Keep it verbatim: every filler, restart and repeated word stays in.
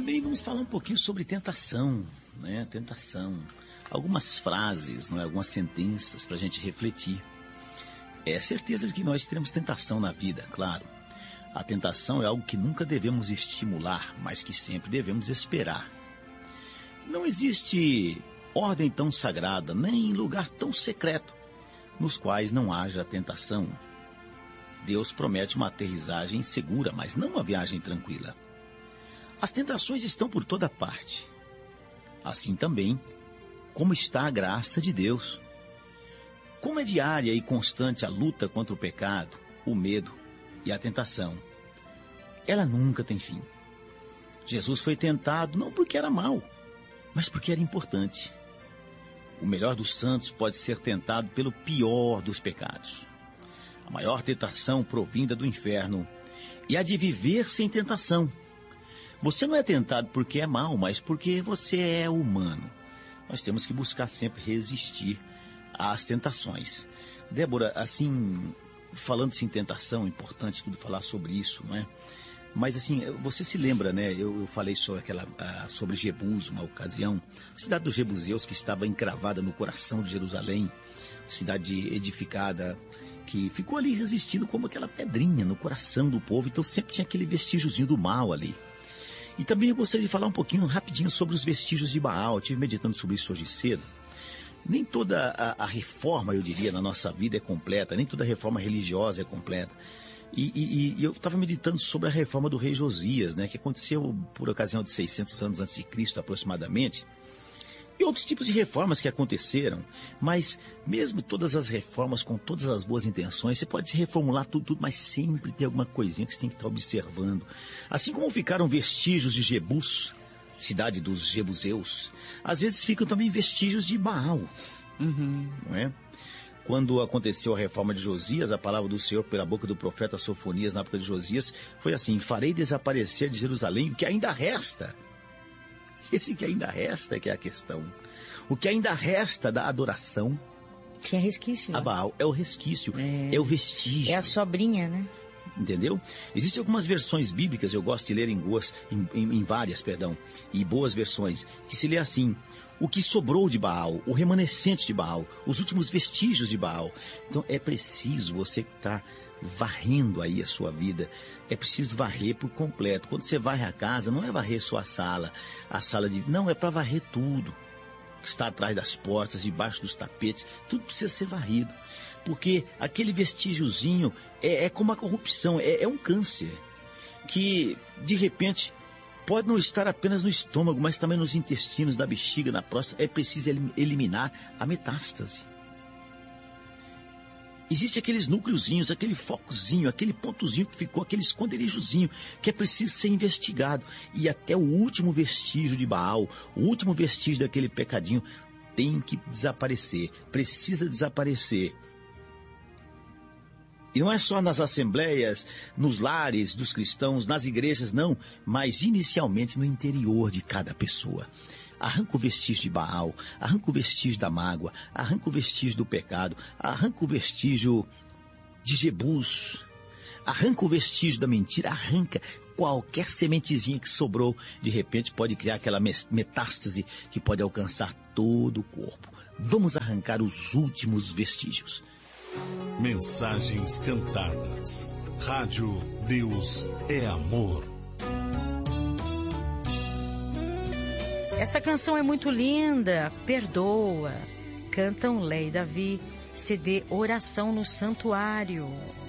também vamos falar um pouquinho sobre tentação, né? Tentação. Algumas frases, não é? Algumas sentenças para a gente refletir. É certeza de que nós teremos tentação na vida, claro. A tentação é algo que nunca devemos estimular, mas que sempre devemos esperar. Não existe ordem tão sagrada, nem lugar tão secreto, nos quais não haja tentação. Deus promete uma aterrissagem segura, mas não uma viagem tranquila. As tentações estão por toda parte. Assim também, como está a graça de Deus. Como é diária e constante a luta contra o pecado, o medo e a tentação. Ela nunca tem fim. Jesus foi tentado não porque era mau, mas porque era importante. O melhor dos santos pode ser tentado pelo pior dos pecados. A maior tentação provinda do inferno é a de viver sem tentação. Você não é tentado porque é mau, mas porque você é humano. Nós temos que buscar sempre resistir às tentações. Débora, assim, falando-se em tentação, é importante tudo falar sobre isso, não é? Mas assim, você se lembra, né? Eu, eu falei sobre, aquela, uh, sobre Jebus, uma ocasião, a cidade dos Jebuseus que estava encravada no coração de Jerusalém, cidade edificada, que ficou ali resistindo como aquela pedrinha no coração do povo, então sempre tinha aquele vestígiozinho do mal ali. E também eu gostaria de falar um pouquinho rapidinho sobre os vestígios de Baal. Eu estive meditando sobre isso hoje cedo. Nem toda a, a reforma, eu diria, na nossa vida é completa, nem toda a reforma religiosa é completa. E, e, e eu estava meditando sobre a reforma do rei Josias, né, que aconteceu por ocasião de seiscentos anos antes de Cristo, aproximadamente. E outros tipos de reformas que aconteceram, mas mesmo todas as reformas com todas as boas intenções, você pode reformular tudo, tudo, mas sempre tem alguma coisinha que você tem que estar observando. Assim como ficaram vestígios de Jebus, cidade dos Jebuseus, às vezes ficam também vestígios de Baal, uhum. Não é? Quando aconteceu a reforma de Josias, a palavra do Senhor pela boca do profeta Sofonias na época de Josias foi assim: farei desaparecer de Jerusalém o que ainda resta. Esse que ainda resta é que é a questão. O que ainda resta da adoração que é resquício, a Baal é o resquício, é, é o vestígio. É a sobrinha, né? Entendeu? Existem algumas versões bíblicas, eu gosto de ler em, boas, em, em, em várias, perdão, e boas versões, que se lê assim: o que sobrou de Baal, o remanescente de Baal, os últimos vestígios de Baal. Então é preciso você estar varrendo aí a sua vida, é preciso varrer por completo. Quando você varre a casa, não é varrer só a sala, a sala de... não, é para varrer tudo que está atrás das portas, debaixo dos tapetes, tudo precisa ser varrido, porque aquele vestígiozinho é, é como a corrupção, é, é um câncer, que de repente pode não estar apenas no estômago, mas também nos intestinos, da bexiga, na próstata. É preciso eliminar a metástase. Existem aqueles núcleozinhos, aquele focozinho, aquele pontozinho que ficou, aquele esconderijozinho, que é preciso ser investigado. E até o último vestígio de Baal, o último vestígio daquele pecadinho, tem que desaparecer, precisa desaparecer. E não é só nas assembleias, nos lares dos cristãos, nas igrejas, não, mas inicialmente no interior de cada pessoa. Arranca o vestígio de Baal, arranca o vestígio da mágoa, arranca o vestígio do pecado, arranca o vestígio de Jebus, arranca o vestígio da mentira, arranca qualquer sementezinha que sobrou. De repente pode criar aquela metástase que pode alcançar todo o corpo. Vamos arrancar os últimos vestígios. Mensagens cantadas. Rádio Deus é Amor. Esta canção é muito linda, Perdoa. Cantam Lé e Davi, C D Oração no Santuário.